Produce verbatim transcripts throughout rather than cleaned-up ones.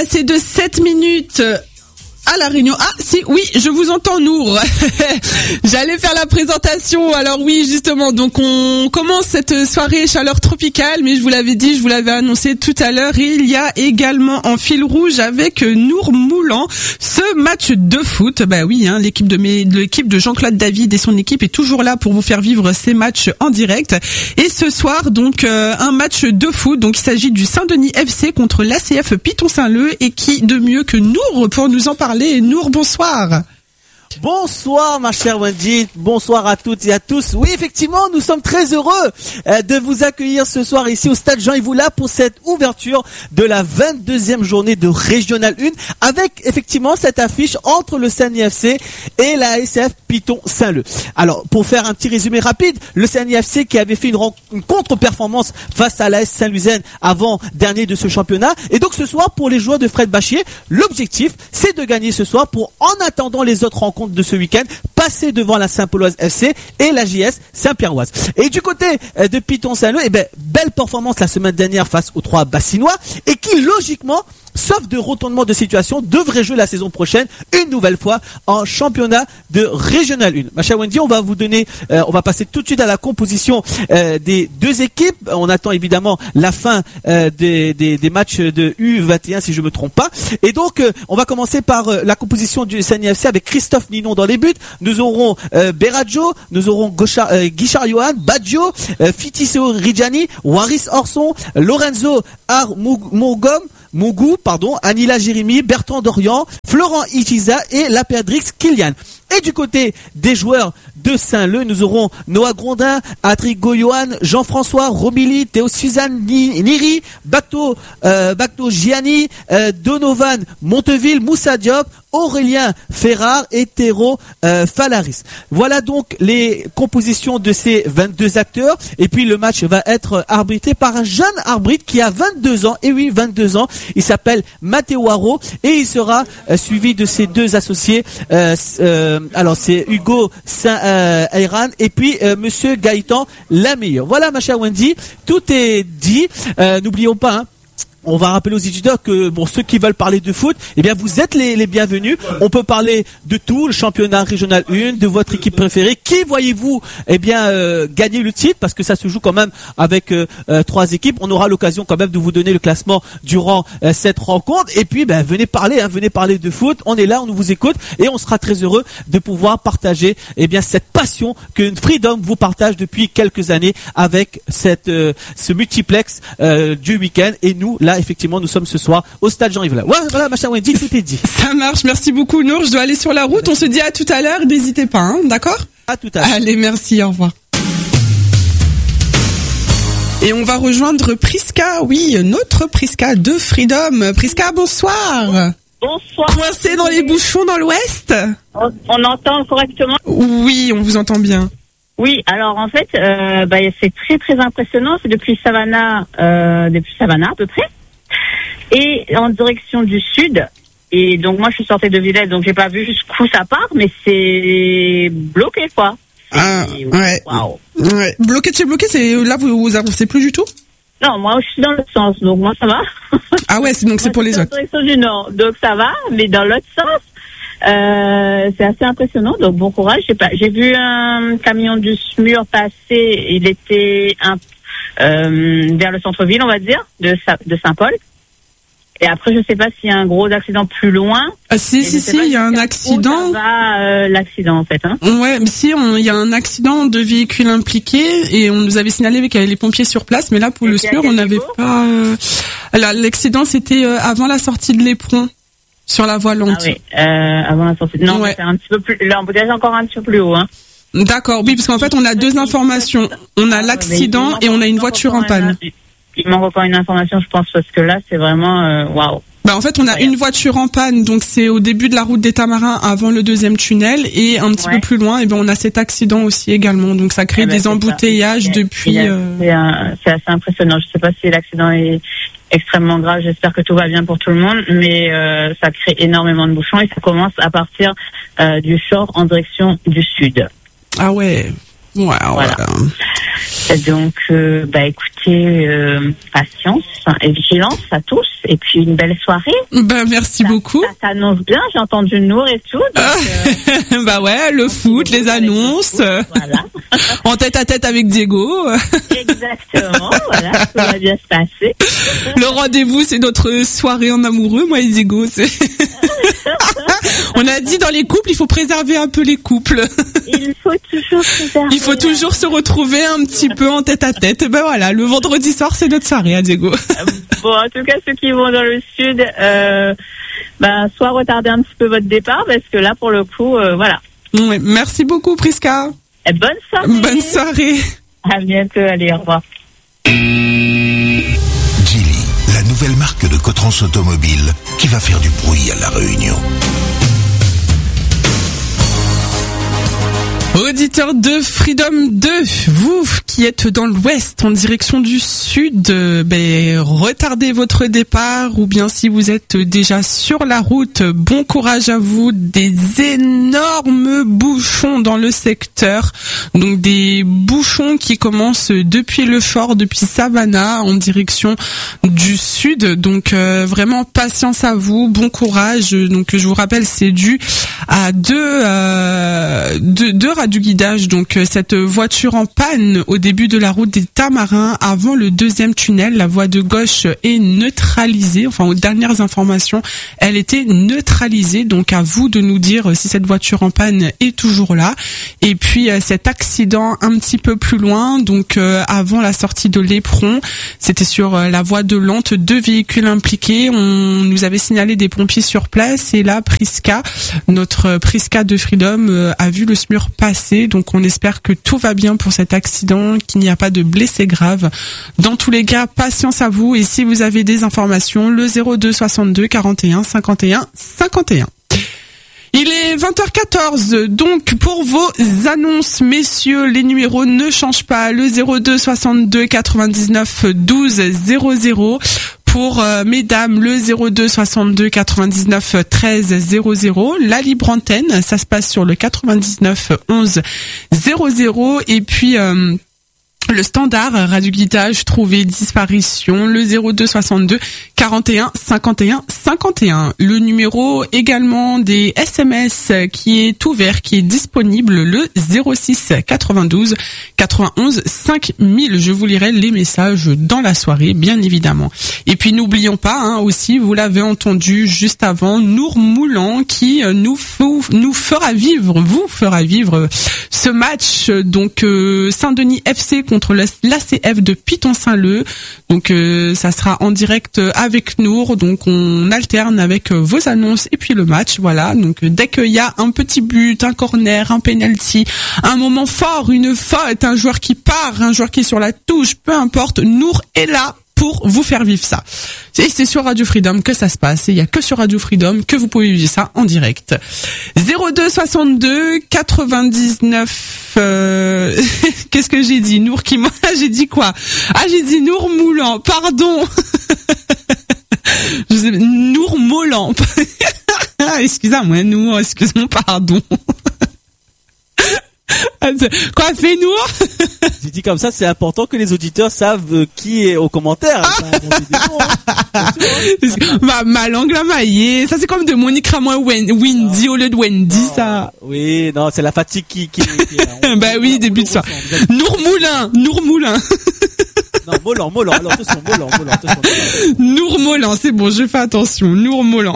passé de sept minutes à la Réunion. Ah si, oui, je vous entends, Nour. J'allais faire la présentation. Alors oui, justement, donc on commence cette soirée chaleur tropicale, mais je vous l'avais dit, je vous l'avais annoncé tout à l'heure, et il y a également en fil rouge avec Nour Moulan ce match de foot. Bah oui, hein, l'équipe de mes, l'équipe de Jean-Claude David et son équipe est toujours là pour vous faire vivre ces matchs en direct. Et ce soir, donc euh, un match de foot. Donc il s'agit du Saint-Denis F C contre l'A C F Piton-Saint-Leu, et qui de mieux que Nour pour nous en parler. Nour, bonsoir. Bonsoir ma chère Wendy, bonsoir à toutes et à tous. Oui, effectivement, nous sommes très heureux euh, de vous accueillir ce soir ici au stade Jean-Yves Moulin pour cette ouverture de la vingt-deuxième journée de Régional un, avec effectivement cette affiche entre le Saint-Denis F C et la A C F Piton-Saint-Leu. Alors, pour faire un petit résumé rapide, le Saint-Denis F C qui avait fait une, une contre-performance face à l'A S Saint-Louisienne avant dernier de ce championnat. Et donc ce soir, pour les joueurs de Fred Bachier, l'objectif, c'est de gagner ce soir pour, en attendant les autres rencontres de ce week-end, passer devant la Saint-Pauloise F C et la J S Saint-Pierroise. Et du côté de Piton-Saint-Leu, eh ben, belle performance la semaine dernière face aux trois Bassinois, et qui logiquement, sauf de retournement de situation, devrait jouer la saison prochaine une nouvelle fois en championnat de Régional un. Ma chère Wendy, on va vous donner, euh, on va passer tout de suite à la composition euh, des deux équipes. On attend évidemment la fin euh, des, des, des matchs de U vingt et un si je me trompe pas. Et donc euh, on va commencer par euh, la composition du Saint-Denis F C avec Christophe Ninon dans les buts. Nous aurons euh, Beraggio, nous aurons Gauchard, euh, Guichard Johan, Baggio, euh, Fitiseo Ridjani, Waris Orson, Lorenzo Armugom, Mougou, pardon, Anila Jérémy, Bertrand Dorian, Florent Ichiza et Laperdrix Kylian. Et du côté des joueurs de Saint-Leu, nous aurons Noah Grondin, Atrigo Johan, Jean-François, Romilly, Théo Suzanne Niri, Bacto, euh, Bacto Gianni, euh, Donovan Monteville, Moussa Diop, Aurélien Ferrard et Théro euh, Falaris. Voilà donc les compositions de ces vingt-deux acteurs. Et puis le match va être arbitré par un jeune arbitre qui a vingt-deux ans. Et oui, vingt-deux ans. Il s'appelle Matteo Haro et il sera euh, suivi de ses deux associés. Euh, euh, alors c'est Hugo Saint-Ayran et puis euh, Monsieur Gaëtan Lameilleur. Voilà ma chère Wendy, tout est dit. Euh, n'oublions pas, hein, on va rappeler aux éditeurs que bon, ceux qui veulent parler de foot, eh bien vous êtes les, les bienvenus. On peut parler de tout, le championnat régional un, de votre équipe préférée. Qui voyez-vous eh bien euh, gagner le titre, parce que ça se joue quand même avec euh, euh, trois équipes. On aura l'occasion quand même de vous donner le classement durant euh, cette rencontre. Et puis ben venez parler, hein, venez parler de foot. On est là, on vous écoute et on sera très heureux de pouvoir partager eh bien cette passion que Freedom vous partage depuis quelques années avec cette euh, ce multiplex euh, du week-end. Et nous là, effectivement, nous sommes ce soir au stade Jean-Yves Moulin. Ouais, voilà, ma chère Wendy, tout est dit. Ça marche, merci beaucoup Nour, je dois aller sur la route, on se dit à tout à l'heure, n'hésitez pas, hein, d'accord ? À tout à l'heure. Allez, merci, au revoir. Et on va rejoindre Priska, oui, notre Priska de Freedom. Priska, bonsoir. Bonsoir. Coincé dans les bouchons dans l'ouest ? On, on entend correctement ? Oui, on vous entend bien. Oui, alors en fait, euh, bah, c'est très très impressionnant, c'est depuis Savannah, euh, depuis Savannah à peu près. Et en direction du sud, et donc moi je suis sortie de Villette, donc j'ai pas vu jusqu'où ça part, mais c'est bloqué quoi. C'est... Ah ouais. Wow. Ouais. Bloqué de chez bloqué, c'est là vous vous avancez plus du tout ? Non, moi je suis dans l'autre sens, donc moi ça va. Ah ouais, c'est donc c'est moi, pour les autres. En direction du nord, donc ça va, mais dans l'autre sens, euh, c'est assez impressionnant. Donc bon courage. J'ai pas, j'ai vu un camion du S M U R passer, il était un, euh, vers le centre-ville, on va dire, de de Saint-Paul. Et après, je sais pas s'il y a un gros accident plus loin. Ah si, si, si, il y a un accident. Où ça va, euh, l'accident, en fait, hein. Ouais, mais si, il y a un accident de véhicule impliqué et on nous avait signalé qu'il y avait les pompiers sur place, mais là, pour et le S M U R, on n'avait pas... Euh... Alors, l'accident, c'était euh, avant la sortie de l'Éperon, sur la voie lente. Ah oui, euh, avant la sortie... Non, ouais. C'est un petit peu plus... L'embouteillage est encore un petit peu plus haut, hein. D'accord, oui, parce qu'en fait, on a deux informations. On a l'accident et on a une voiture en panne. Il manque encore une information, je pense, parce que là, c'est vraiment waouh. Wow. Bah en fait, on a une voiture en panne, donc c'est au début de la route des Tamarins, avant le deuxième tunnel, et un petit ouais. peu plus loin, et ben on a cet accident aussi également. Donc ça crée eh ben, des embouteillages a, depuis. A, euh... c'est, un, c'est assez impressionnant. Je sais pas si l'accident est extrêmement grave. J'espère que tout va bien pour tout le monde, mais euh, ça crée énormément de bouchons et ça commence à partir euh, du Shore en direction du sud. Ah ouais. Ouais, Voilà. voilà. Donc, euh, bah écoutez, euh, patience et vigilance à tous, et puis une belle soirée. Ben merci ça, beaucoup. Ça s'annonce bien, j'ai entendu Nour et tout. Donc, euh, Bah ouais, le foot, les annonces, le foot, voilà. en tête à tête avec Diego. Exactement, voilà, tout va bien se passer. Le rendez-vous, c'est notre soirée en amoureux, moi et Diego. C'est... On a dit dans les couples, il faut préserver un peu les couples. Il faut toujours préserver. Il faut toujours se retrouver un petit peu en tête à tête. Et ben voilà, le vendredi soir, c'est notre soirée, à Diego. Bon, en tout cas, ceux qui vont dans le sud, euh, ben, soit retardez un petit peu votre départ, parce que là, pour le coup, euh, voilà. Ouais, merci beaucoup, Priska. Et bonne soirée. Bonne soirée. À bientôt, allez, au revoir. Geely, la nouvelle marque de Cotrans Automobile qui va faire du bruit à La Réunion. Auditeurs de Freedom deux, vous qui êtes dans l'ouest en direction du sud, euh, ben, retardez votre départ, ou bien si vous êtes déjà sur la route, bon courage à vous. Des énormes bouchons dans le secteur, donc des bouchons qui commencent depuis le fort, depuis Savannah en direction du sud, donc euh, vraiment patience à vous, bon courage. Donc je vous rappelle, c'est dû à deux, euh, deux, deux du guidage, donc cette voiture en panne au début de la route des Tamarins avant le deuxième tunnel. La voie de gauche est neutralisée, enfin aux dernières informations elle était neutralisée, donc à vous de nous dire si cette voiture en panne est toujours là. Et puis cet accident un petit peu plus loin, donc euh, avant la sortie de l'Éperon, c'était sur la voie de Lente, deux véhicules impliqués. On nous avait signalé des pompiers sur place, et là Priska, notre Priska de Freedom, euh, a vu le S M U R passer. Donc on espère que tout va bien pour cet accident, qu'il n'y a pas de blessés graves. Dans tous les cas, patience à vous, et si vous avez des informations, le zéro deux soixante-deux quarante et un cinquante et un cinquante et un. Il est vingt heures quatorze, donc pour vos annonces, messieurs, les numéros ne changent pas. Le zéro deux soixante-deux quatre-vingt-dix-neuf douze zéro zéro. Pour euh, mesdames, le zéro deux soixante-deux quatre-vingt-dix-neuf treize zéro zéro. La libre antenne, ça se passe sur le quatre-vingt-dix-neuf onze zéro zéro. Et puis euh, le standard radio guidage, trouvé disparition, le zéro deux soixante-deux quarante et un cinquante et un cinquante et un. Le numéro également des S M S qui est ouvert, qui est disponible, le zéro six quatre-vingt-douze quatre-vingt-onze cinq mille. Je vous lirai les messages dans la soirée, bien évidemment. Et puis n'oublions pas, hein, aussi, vous l'avez entendu juste avant, Nour Moulan qui nous, f- nous fera vivre, vous fera vivre ce match, donc euh, Saint-Denis F C contre l'A C F de Piton-Saint-Leu. Donc euh, ça sera en direct avec Nour, donc on alterne avec euh, vos annonces et puis le match, voilà. Donc euh, dès qu'il y a un petit but, un corner, un penalty, un moment fort, une faute, un joueur qui part, un joueur qui est sur la touche, peu importe, Nour est là pour vous faire vivre ça. Et c'est sur Radio Freedom que ça se passe. Et il y a que sur Radio Freedom que vous pouvez vivre ça en direct. zéro deux soixante-deux quatre-vingt-dix-neuf euh... Qu'est-ce que j'ai dit? Nour qui m'a... J'ai dit quoi? Ah, j'ai dit Nour Moulan. Pardon. Je sais... Nour Moulan. Excusez-moi, Nour. Excuse-moi, pardon. Quoi, fait Nour? J'ai dit comme ça, c'est important que les auditeurs savent qui est au commentaire. Ah ma, ma langue la maillée. Ça, c'est comme de Monique Ramoin Wendy au lieu de Wendy, non, ça. Oui, non, c'est la fatigue qui, qui, qui on, bah on, oui, on, début de soir. Nour Moulin, Nour Moulin. Non, Molan, Molan, alors, attention, Molan, Molan, attention. Nour Molan, c'est bon, je fais attention. Nour Molan.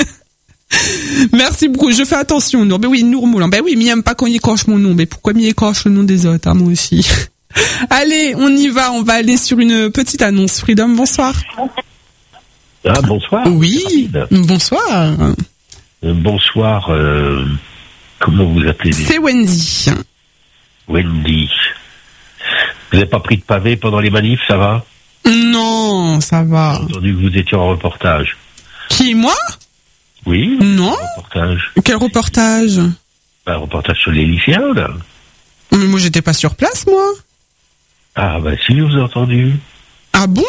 Merci beaucoup, je fais attention, Nour. Ben oui, Nour Moulin. Ben oui, mais il n'aime pas quand il écorche mon nom. Ben pourquoi il écorche le nom des autres, hein, moi aussi. Allez, on y va, on va aller sur une petite annonce. Freedom, bonsoir. Ah, bonsoir. Oui, bonsoir. Euh, bonsoir, euh, comment vous appelez? C'est Wendy. Wendy. Vous n'avez pas pris de pavé pendant les manifs, ça va? Non, ça va. J'ai entendu que vous étiez en reportage. Qui, moi? Oui. Non. Reportage. Quel reportage? Un reportage sur les lycéens, là. Mais moi, j'étais pas sur place, moi. Ah, bah si, je vous ai entendu. Ah bon?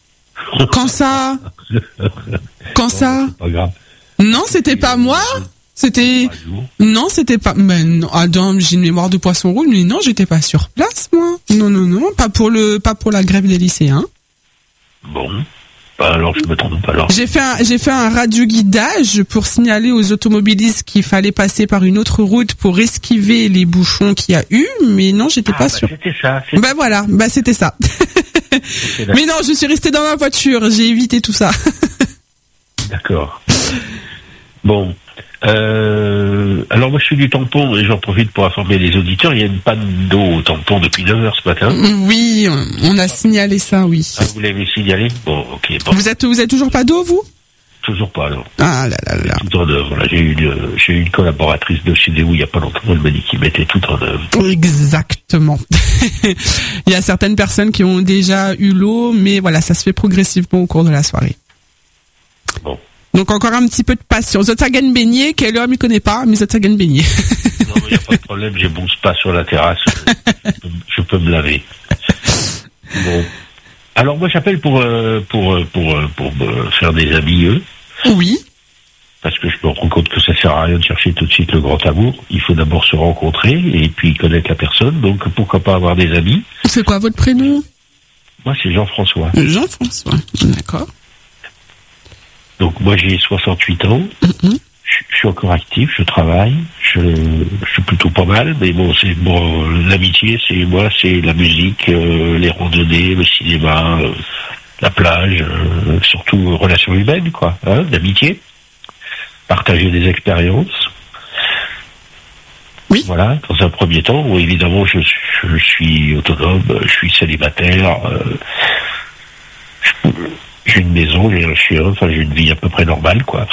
Quand ça? Quand bon, ça? C'est pas grave. Non, c'était pas moi. C'était non, c'était pas. Mais non, Adam, j'ai une mémoire de poisson rouge, mais non, j'étais pas sur place, moi. Non, non, non, pas pour le, pas pour la grève des lycéens. Bon, bah alors je me trompe alors. J'ai fait un, j'ai fait un radio-guidage pour signaler aux automobilistes qu'il fallait passer par une autre route pour esquiver les bouchons qu'il y a eu, mais non, j'étais Ah, pas bah, sûre. C'était ça. C'était... Bah voilà, bah c'était ça. Okay, mais non, je suis restée dans ma voiture, j'ai évité tout ça. D'accord. Bon. Euh, alors moi je suis du tampon et j'en profite pour informer les auditeurs, il y a une panne d'eau au tampon depuis neuf heures ce matin. Oui, on a signalé ça, oui. Ah, vous l'avez signalé? Bon, ok. Bon. Vous êtes, vous êtes toujours pas d'eau, vous? Toujours pas, non. Ah là là là. Tout en œuvre. Voilà, j'ai eu une, j'ai eu une collaboratrice de chez Déou il y a pas longtemps, elle m'a dit qu'il mettait tout en œuvre. Exactement. Il y a certaines personnes qui ont déjà eu l'eau, mais voilà, ça se fait progressivement au cours de la soirée. Bon. Donc encore un petit peu de patience. Zotsagan beignet, quel homme il connaît pas, mais Zotsagan beignet. Non, il n'y a pas de problème, j'ai bon spa sur la terrasse. je, peux, je peux me laver. Bon. Alors moi j'appelle pour euh, pour pour pour, pour euh, faire des amis eux. Oui. Parce que je me rends compte que ça sert à rien de chercher tout de suite le grand amour. Il faut d'abord se rencontrer et puis connaître la personne. Donc pourquoi pas avoir des amis. C'est quoi votre prénom? Moi c'est Jean-François. Jean-François. D'accord. Donc moi j'ai soixante-huit ans. Mm-hmm. Je suis encore actif, je travaille, je, je suis plutôt pas mal, mais bon, c'est bon, l'amitié, c'est moi, c'est la musique, euh, les randonnées, le cinéma, euh, la plage, euh, surtout relations humaines, quoi, hein, d'amitié, partager des expériences. Oui. Voilà, dans un premier temps, où évidemment je, je suis autonome, je suis célibataire, euh, je, j'ai une maison, j'ai un chien, enfin j'ai une vie à peu près normale, quoi.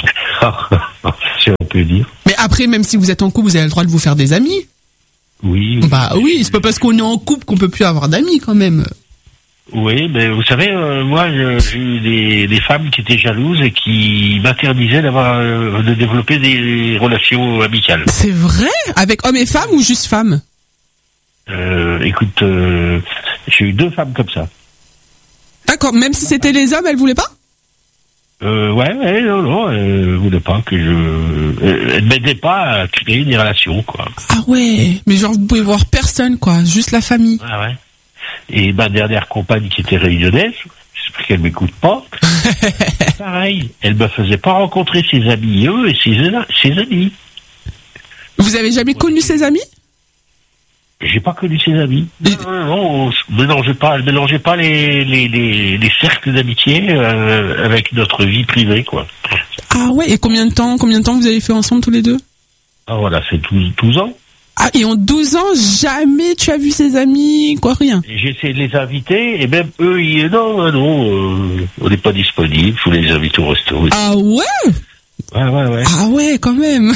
Si on peut dire. Mais après, même si vous êtes en couple, vous avez le droit de vous faire des amis. Oui. Bah oui, c'est pas parce qu'on est en couple qu'on peut plus avoir d'amis quand même. Oui, mais vous savez, euh, moi je, j'ai eu des, des femmes qui étaient jalouses et qui m'interdisaient d'avoir euh, de développer des relations amicales. C'est vrai? Avec hommes et femmes ou juste femmes? Euh, écoute, euh, j'ai eu deux femmes comme ça. D'accord, même si c'était les hommes, elles voulaient pas? Euh, ouais, ouais, non, non, elle voulait pas que je... Elle m'aidait pas à créer des relations, quoi. Ah ouais, mais genre vous pouvez voir personne, quoi, juste la famille. Ah ouais. Et ma dernière compagne qui était réunionnaise, j'espère qu'elle m'écoute pas, pareil, elle me faisait pas rencontrer ses amis, eux, et ses, ses amis. Vous avez jamais connu ses amis? J'ai pas connu ses amis. Non, non, non, on mélangeait pas, elle mélangeait pas les, les, les, les cercles d'amitié euh, avec notre vie privée, quoi. Ah ouais, et combien de temps, combien de temps vous avez fait ensemble tous les deux? Ah voilà, c'est douze ans. Ah, et en douze ans, jamais tu as vu ses amis, quoi, rien? Et j'ai essayé de les inviter, et même eux, ils, non, non, euh, on n'est pas disponible, faut les inviter au resto. Ah ouais? Ouais, ouais, ouais. Ah ouais, quand même.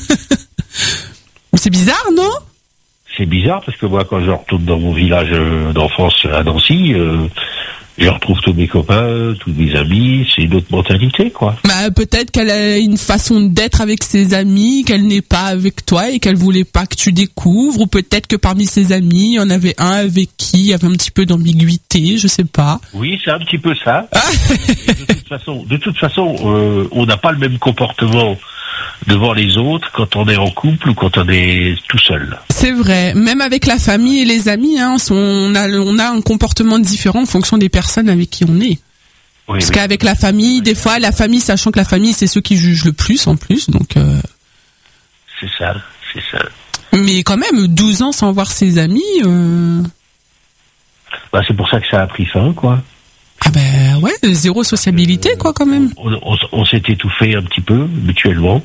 C'est bizarre, non? C'est bizarre parce que moi, quand je retourne dans mon village d'enfance à Nancy, euh, je retrouve tous mes copains, tous mes amis, c'est une autre mentalité, quoi. Bah, peut-être qu'elle a une façon d'être avec ses amis, qu'elle n'est pas avec toi et qu'elle voulait pas que tu découvres, ou peut-être que parmi ses amis, il y en avait un avec qui il y avait un petit peu d'ambiguïté, je sais pas. Oui, c'est un petit peu ça. Et de toute façon, de toute façon, euh, on n'a pas le même comportement devant les autres quand on est en couple ou quand on est tout seul. C'est vrai, même avec la famille et les amis, hein, on a on a un comportement différent en fonction des personnes avec qui on est. Oui, Parce oui. qu'avec la famille, des fois, la famille, sachant que la famille, c'est ceux qui jugent le plus en plus, donc. Euh... C'est ça, c'est ça. Mais quand même, douze ans sans voir ses amis. Euh... Bah, c'est pour ça que ça a pris fin, quoi. Ah ben ouais, zéro sociabilité, quoi, quand même. On, on, on s'est étouffé un petit peu mutuellement.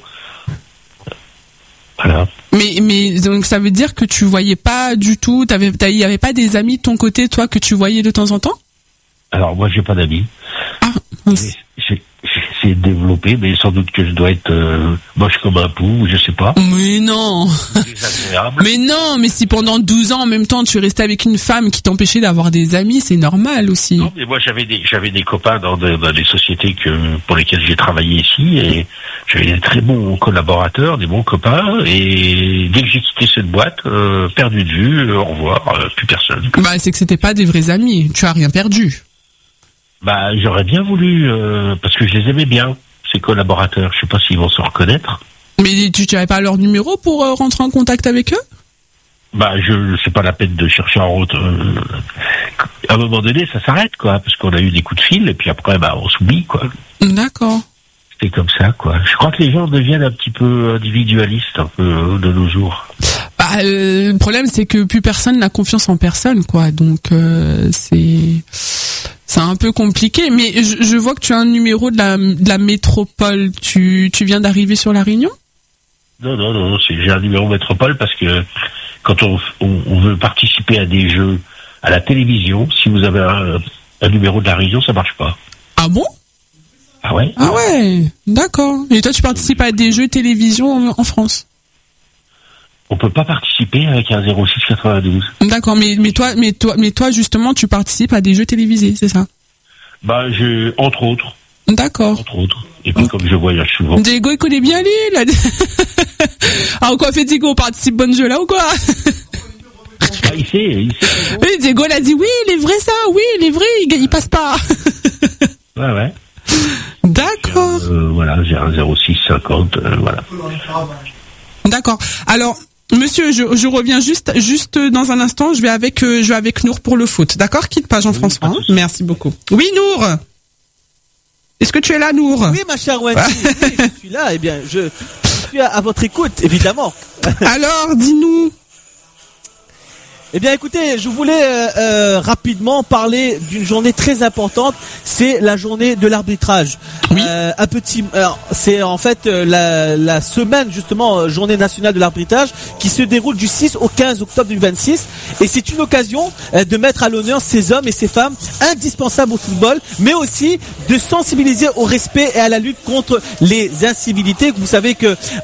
Voilà. Mais mais donc ça veut dire que tu voyais pas du tout, t'avais il y avait pas des amis de ton côté, toi, que tu voyais de temps en temps? Alors moi j'ai pas d'amis. Ah. J'ai, j'ai, j'ai essayé de développer, mais sans doute que je dois être euh, moche comme un pou, je sais pas. Mais non. Désagréable. Mais non, mais si pendant douze ans en même temps tu restais avec une femme qui t'empêchait d'avoir des amis, c'est normal aussi. Non, mais moi j'avais des j'avais des copains dans, de, dans des sociétés que pour lesquelles j'ai travaillé ici et j'avais des très bons collaborateurs, des bons copains et dès que j'ai quitté cette boîte, euh, perdu de vue, euh, au revoir, euh, plus personne. Bah c'est que c'était pas des vrais amis, tu as rien perdu. Bah j'aurais bien voulu euh, parce que je les aimais bien ces collaborateurs. Je sais pas s'ils vont se reconnaître. Mais tu n'avais pas leur numéro pour euh, rentrer en contact avec eux? Bah, je, c'est pas la peine de chercher en route. Euh, à un moment donné, ça s'arrête, quoi, parce qu'on a eu des coups de fil, et puis après, bah, on s'oublie, quoi. D'accord. C'est comme ça, quoi. Je crois que les gens deviennent un petit peu individualistes, un peu, euh, de nos jours. Bah, euh, le problème, c'est que plus personne n'a confiance en personne, quoi. Donc, euh, c'est, c'est un peu compliqué. Mais je, je vois que tu as un numéro de la, de la métropole. Tu, tu viens d'arriver sur La Réunion? Non, non, non, c'est, j'ai un numéro métropole parce que quand on, on, on veut participer à des jeux à la télévision, si vous avez un, un numéro de La Réunion, ça marche pas. Ah bon? Ah ouais? Ah ouais, d'accord. Et toi, tu participes à des jeux télévision en, en France? On peut pas participer avec un zéro six quatre-vingt-douze. D'accord, mais, mais toi, mais toi, mais toi, justement, tu participes à des jeux télévisés, c'est ça? Bah, je, entre autres. D'accord. Entre autres. Et puis, comme je voyage souvent. Diego, il connaît bien l'île. Alors, quoi fait Diego? On participe bon jeu là ou quoi? Ah, il sait, il sait. Oui, Diego, il a dit oui, il est vrai ça, oui, il est vrai, il, il passe pas. Ouais, ouais. D'accord. Euh, voilà, j'ai un zéro six cinquante, euh, voilà. D'accord. Alors, monsieur, je, je reviens juste, juste dans un instant. Je vais avec, euh, je vais avec Nour pour le foot. D'accord? Quitte pas Jean-François. Hein. Merci beaucoup. Oui, Nour. Est-ce que tu es là, Nour? Oui, ma chère Wendy. Oui, je suis là. Eh bien, je, je suis à, à votre écoute, évidemment. Alors, dis-nous. Eh bien, écoutez, je voulais euh, euh, rapidement parler d'une journée très importante. C'est la journée de l'arbitrage. Oui. Euh, un petit, alors, c'est en fait euh, la, la semaine justement euh, journée nationale de l'arbitrage qui se déroule du six au quinze octobre deux mille vingt-six. Et c'est une occasion euh, de mettre à l'honneur ces hommes et ces femmes indispensables au football, mais aussi de sensibiliser au respect et à la lutte contre les incivilités. Vous savez que